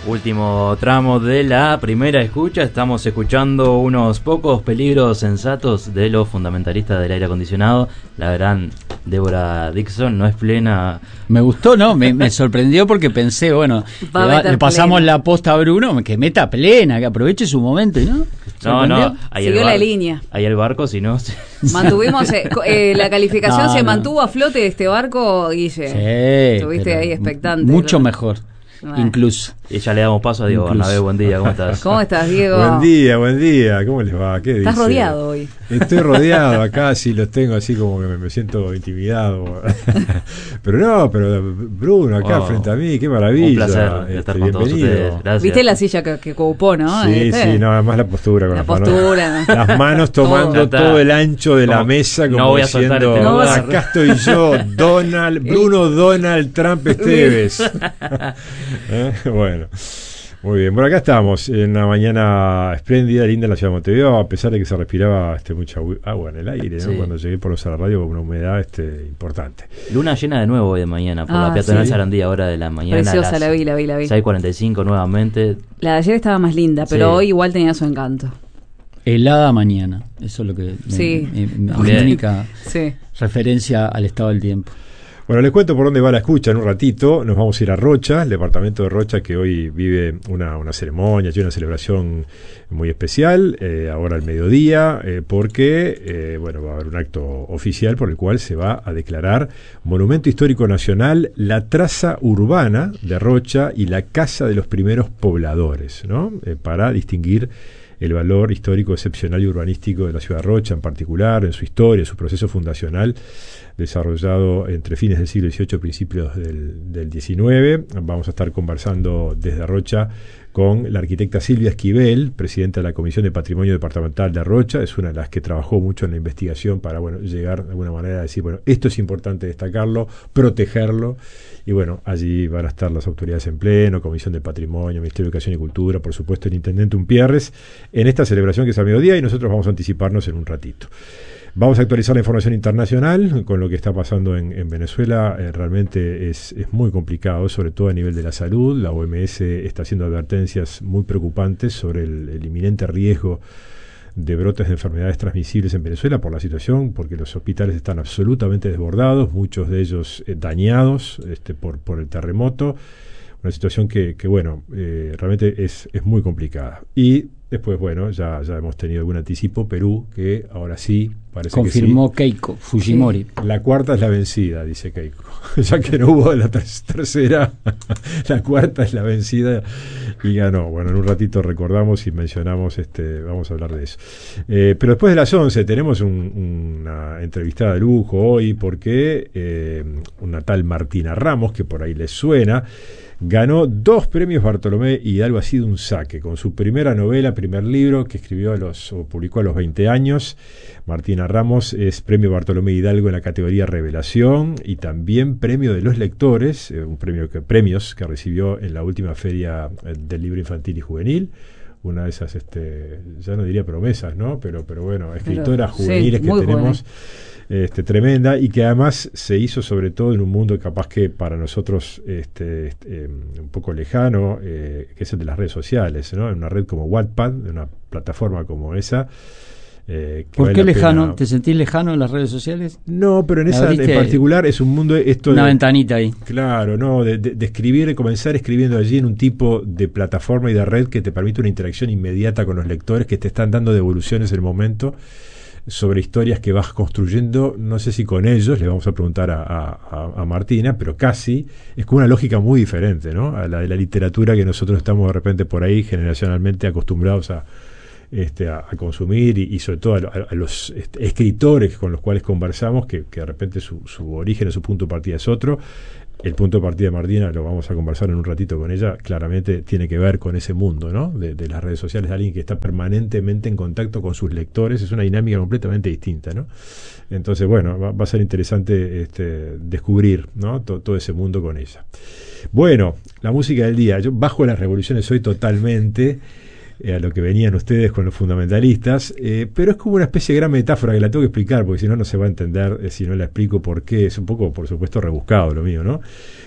Último tramo de la primera escucha. Estamos escuchando unos pocos peligros sensatos de los fundamentalistas del aire acondicionado. La gran Débora Dixon no es plena. Me gustó, ¿no? Me sorprendió porque pensé, bueno, le pasamos la posta a Bruno, que meta plena, que aproveche su momento, ¿no? No, siguió la línea. Ahí el barco, si no... Mantuvimos, la calificación se mantuvo a flote de este barco, Guille. Sí. Estuviste ahí expectante. Mucho mejor. Bueno. Incluso. Y ya le damos paso a Diego Bernabé. Buen día, ¿cómo estás? ¿Cómo estás, Diego? Buen día, ¿cómo les va? ¿Qué Estás dice? rodeado hoy. Estoy rodeado acá, sí, los tengo así como que me siento intimidado. pero Bruno acá frente a mí, qué maravilla. Un placer estar con todos ustedes. Gracias. ¿Viste la silla que ocupó, no? Sí, no, además la postura con las manos tomando todo el ancho de la mesa, como no voy a diciendo, soltar acá estoy yo, Bruno Donald Trump Esteves. Bueno, muy bien. Bueno, acá estamos en una mañana espléndida, linda en la ciudad de Montevideo, a pesar de que se respiraba mucha agua en el aire, ¿no? Sí. Cuando llegué por la radio, con una humedad importante. Luna llena de nuevo hoy de mañana por la peatonal Sarandí, ahora de la mañana. Preciosa, la vi. 6:45 nuevamente. La de ayer estaba más linda, pero hoy igual tenía su encanto. Helada mañana, eso es lo que mi única referencia al estado del tiempo. Bueno, les cuento por dónde va la escucha en un ratito. Nos vamos a ir a Rocha, el departamento de Rocha, que hoy vive una ceremonia y una celebración muy especial, ahora al mediodía, porque va a haber un acto oficial por el cual se va a declarar Monumento Histórico Nacional la traza urbana de Rocha y la casa de los primeros pobladores, ¿no? Para distinguir el valor histórico excepcional y urbanístico de la ciudad de Rocha en particular, en su historia, en su proceso fundacional desarrollado entre fines del siglo XVIII y principios del XIX. Vamos a estar conversando desde Rocha con la arquitecta Silvia Esquivel, presidenta de la Comisión de Patrimonio Departamental de Rocha. Es una de las que trabajó mucho en la investigación para llegar de alguna manera a decir, esto es importante destacarlo, protegerlo. Y allí van a estar las autoridades en pleno, Comisión de Patrimonio, Ministerio de Educación y Cultura, por supuesto el Intendente Umpierres, en esta celebración que es a mediodía, y nosotros vamos a anticiparnos en un ratito. Vamos a actualizar la información internacional con lo que está pasando en Venezuela. Realmente es muy complicado, sobre todo a nivel de la salud. La OMS está haciendo advertencias muy preocupantes sobre el inminente riesgo de brotes de enfermedades transmisibles en Venezuela por la situación, porque los hospitales están absolutamente desbordados, muchos de ellos dañados por el terremoto. Una situación que realmente es muy complicada. Y después, ya hemos tenido algún anticipo. Perú, que ahora sí parece confirmó que sí. Keiko Fujimori. La cuarta es la vencida, dice Keiko. Ya que no hubo la tercera, la cuarta es la vencida y ganó. Bueno, en un ratito recordamos y mencionamos, vamos a hablar de eso. Pero después de las 11 tenemos una entrevistada de lujo hoy, porque una tal Martina Ramos, que por ahí les suena, ganó 2 premios Bartolomé Hidalgo, ha sido un saque, con su primera novela, primer libro que escribió publicó a los 20 años. Martina Ramos es premio Bartolomé Hidalgo en la categoría Revelación y también premio de los lectores, premios que recibió en la última feria del libro infantil y juvenil. Una de esas, ya no diría promesas, ¿no? Pero escritoras juveniles que tenemos. Tremenda, y que además se hizo sobre todo en un mundo capaz que para nosotros un poco lejano, que es el de las redes sociales, ¿no? En una red como Wattpad, en una plataforma como esa. ¿Por qué lejano? ¿Te sentís lejano en las redes sociales? No, pero en esa en particular es un mundo una ventanita ahí. Claro, no, de escribir, de comenzar escribiendo allí en un tipo de plataforma y de red que te permite una interacción inmediata con los lectores, que te están dando devoluciones en el momento sobre historias que vas construyendo, no sé si con ellos, le vamos a preguntar a Martina, pero casi, es con una lógica muy diferente, ¿no? A la de la literatura que nosotros estamos de repente por ahí generacionalmente acostumbrados a consumir, y sobre todo a los escritores con los cuales conversamos, que de repente su origen, su punto de partida es otro. El punto de partida de Martina, lo vamos a conversar en un ratito con ella, claramente tiene que ver con ese mundo, ¿no? De las redes sociales, de alguien que está permanentemente en contacto con sus lectores. Es una dinámica completamente distinta, ¿no? Entonces, va a ser interesante descubrir, ¿no? Todo ese mundo con ella. Bueno, la música del día. Yo bajo las revoluciones hoy totalmente, a lo que venían ustedes con los fundamentalistas, pero es como una especie de gran metáfora que la tengo que explicar, porque si no, no se va a entender si no la explico por qué. Es un poco, por supuesto, rebuscado lo mío, ¿no?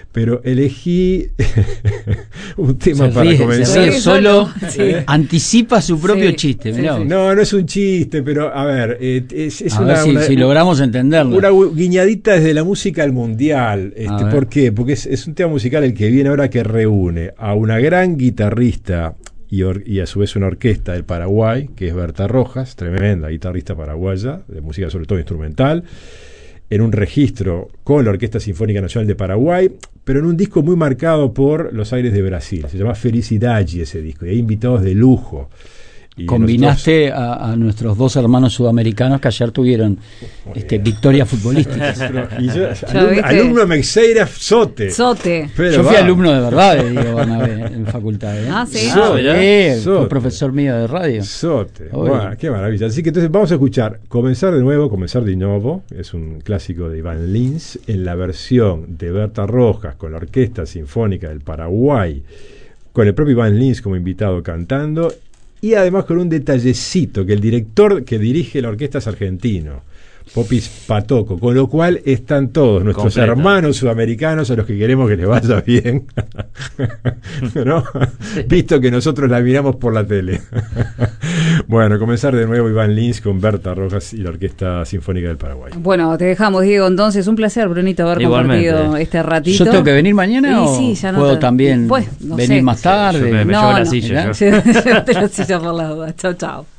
pero elegí un tema para comenzar. Solo anticipa su propio chiste. Mirá. No es un chiste, pero a ver, es si logramos entenderlo. Una guiñadita desde la música al mundial. ¿Por qué? Porque es un tema musical el que viene ahora, que reúne a una gran guitarrista y a su vez una orquesta del Paraguay, que es Berta Rojas, tremenda guitarrista paraguaya, de música sobre todo instrumental, en un registro con la Orquesta Sinfónica Nacional de Paraguay, pero en un disco muy marcado por los aires de Brasil. Se llama Felicidade ese disco, y hay invitados de lujo. Y combinaste a nuestros dos hermanos sudamericanos que ayer tuvieron victorias futbolísticas. Y yo, alumno de Meixeira Sote. Pero yo fui alumno de verdad de Diego Bernabé en facultad. Sí. Fue profesor mío de radio. Sote. Wow, qué maravilla. Así que entonces vamos a escuchar Comenzar de nuevo, es un clásico de Iván Lins, en la versión de Berta Rojas con la Orquesta Sinfónica del Paraguay, con el propio Iván Lins como invitado cantando. Y además con un detallecito, que el director que dirige la orquesta es argentino, Popis Patoco, con lo cual están todos nuestros hermanos sudamericanos a los que queremos que les vaya bien, ¿no? Visto que nosotros la miramos por la tele. Bueno, comenzar de nuevo Iván Lins con Berta Rojas y la Orquesta Sinfónica del Paraguay. Bueno, te dejamos, Diego, entonces. Un placer, Brunito, haber compartido este ratito. ¿Yo tengo que venir mañana o ya puedo también venir más tarde? Me llevo la silla. Llévate la silla por la duda. Chau.